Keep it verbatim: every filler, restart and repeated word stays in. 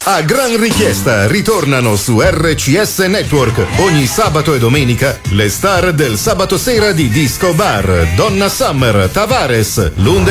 A gran richiesta ritornano su R C S Network ogni sabato e domenica le star del sabato sera di Disco Bar, Donna Summer, Tavares, Lunde